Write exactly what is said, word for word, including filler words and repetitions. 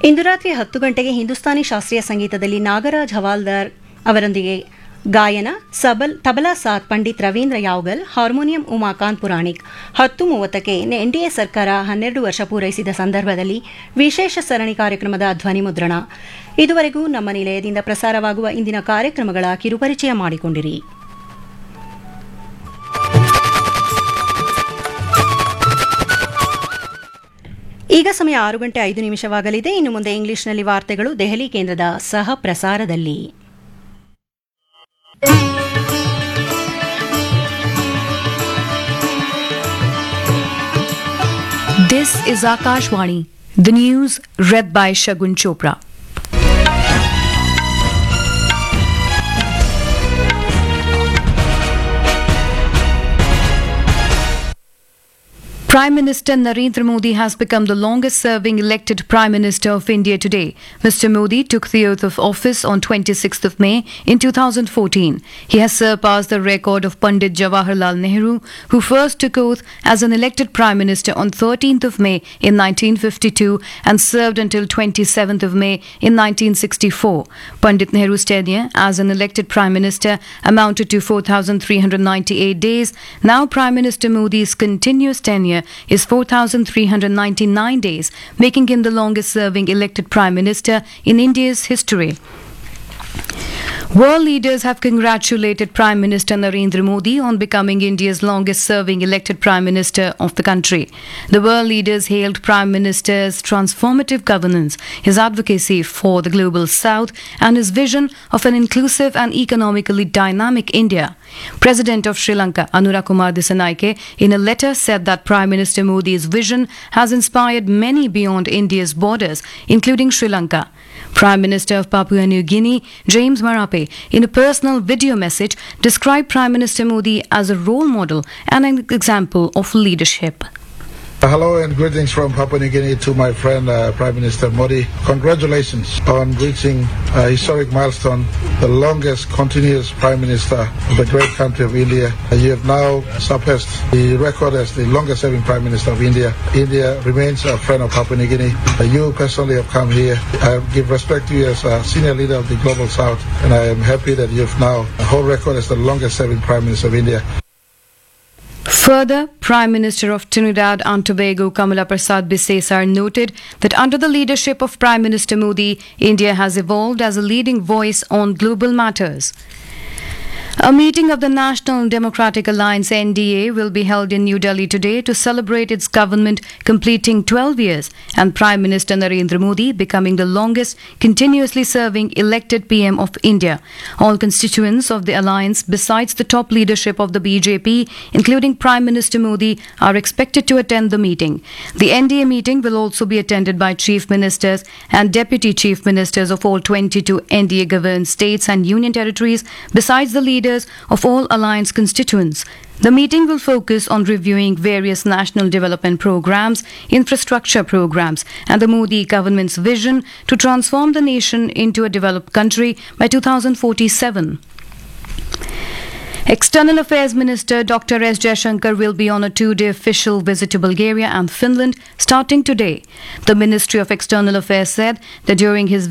ಇಂದು ರಾತ್ರಿ ಹತ್ತು ಗಂಟೆಗೆ ಹಿಂದೂಸ್ತಾನಿ ಶಾಸ್ತ್ರೀಯ ಸಂಗೀತದಲ್ಲಿ ನಾಗರಾಜ್ ಹವಾಲ್ದಾರ್ ಅವರೊಂದಿಗೆ ಗಾಯನ, ಸಬಲ್ ತಬಲಾ ಸಾತ್ ಪಂಡಿತ್ ರವೀಂದ್ರ ಯಾವಗಲ್, ಹಾರ್ಮೋನಿಯಂ ಉಮಾಕಾಂತ್ ಪುರಾಣಿಕ್. ಹತ್ತು ಮೂವತ್ತಕ್ಕೆ ಎನ್ಡಿಎ ಸರ್ಕಾರ ಹನ್ನೆರಡು ವರ್ಷ ಪೂರೈಸಿದ ಸಂದರ್ಭದಲ್ಲಿ ವಿಶೇಷ ಸರಣಿ ಕಾರ್ಯಕ್ರಮದ ಧ್ವನಿ ಮುದ್ರಣ. ಇದುವರೆಗೂ ನಮ್ಮ ನಿಲಯದಿಂದ ಪ್ರಸಾರವಾಗುವ ಇಂದಿನ ಕಾರ್ಯಕ್ರಮಗಳ ಕಿರುಪರಿಚಯ ಮಾಡಿಕೊಂಡಿರಿ. ಈಗ ಸಮಯ ಆರು ಗಂಟೆ ಐದು ನಿಮಿಷವಾಗಲಿದೆ. ಇನ್ನು ಮುಂದೆ ಇಂಗ್ಲಿಷ್ನಲ್ಲಿ ವಾರ್ತೆಗಳು ದೆಹಲಿ ಕೇಂದ್ರದ ಸಹ ಪ್ರಸಾರದಲ್ಲಿ. This is Akashvani. The news read by Shagun Chopra. Prime Minister Narendra Modi has become the longest-serving elected Prime Minister of India today. Mister Modi took the oath of office on twenty-sixth of May in two thousand fourteen. He has surpassed the record of Pandit Jawaharlal Nehru, who first took oath as an elected Prime Minister on thirteenth of May in nineteen fifty-two and served until twenty-seventh of May in nineteen sixty-four. Pandit Nehru's tenure as an elected Prime Minister amounted to four thousand three hundred ninety-eight days. Now Prime Minister Modi's continuous tenure is four thousand three hundred ninety-nine days, making him the longest-serving elected Prime Minister in India's history. World leaders have congratulated Prime Minister Narendra Modi on becoming India's longest-serving elected Prime Minister of the country. The world leaders hailed Prime Minister's transformative governance, his advocacy for the global South, and his vision of an inclusive and economically dynamic India. President of Sri Lanka, Anura Kumar Dissanayake, in a letter said that Prime Minister Modi's vision has inspired many beyond India's borders, including Sri Lanka. Prime Minister of Papua New Guinea, James Marape, in a personal video message, described Prime Minister Modi as a role model and an example of leadership. Hello and greetings from Papua New Guinea to my friend uh, Prime Minister Modi. Congratulations on reaching a historic milestone, the longest continuous Prime Minister of the great country of India. Uh, you have now surpassed the record as the longest serving Prime Minister of India. India remains a friend of Papua New Guinea. Uh, you personally have come here. I give respect to you as a senior leader of the Global South, and I am happy that you have now a whole record as the longest serving Prime Minister of India. Further, Prime Minister of Trinidad and Tobago Kamala Prasad Bisesar noted that under the leadership of Prime Minister Modi, India has evolved as a leading voice on global matters. A meeting of the National Democratic Alliance N D A will be held in New Delhi today to celebrate its government completing twelve years and Prime Minister Narendra Modi becoming the longest continuously serving elected P M of India. All constituents of the alliance, besides the top leadership of the B J P, including Prime Minister Modi, are expected to attend the meeting. The N D A meeting will also be attended by Chief Ministers and Deputy Chief Ministers of all twenty-two N D A-governed states and union territories, besides the leaders of all alliance constituents. The meeting will focus on reviewing various national development programs, infrastructure programs, and the Modi government's vision to transform the nation into a developed country by two thousand forty-seven. External Affairs Minister Doctor S Jaishankar will be on a two-day official visit to Bulgaria and Finland starting today. The Ministry of External Affairs said that during his